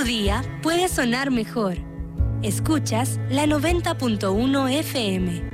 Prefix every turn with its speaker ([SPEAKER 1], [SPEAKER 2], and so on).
[SPEAKER 1] Tu día puede sonar mejor. Escuchas la 90.1 FM.